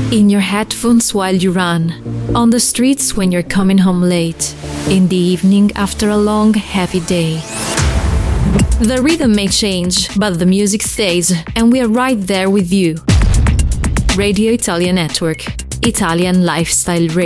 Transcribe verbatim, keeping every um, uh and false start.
In your headphones while you run, on the streets when you're coming home late, in the evening after a long, heavy day. The rhythm may change, but the music stays, and we are right there with you. Radio Italia Network, Italian Lifestyle Radio.